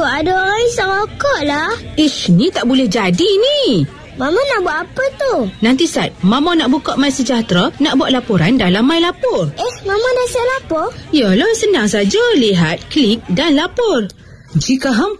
ada orang isap rokok lah. Ish, ni tak boleh jadi ni. Mama nak buat apa tu? Nanti Sat, Mama nak buka My Sejahtera, nak buat laporan dalam My Lapor. Mama dah siap lapor? Yalah, senang saja. Lihat, klik dan lapor. Jika hampa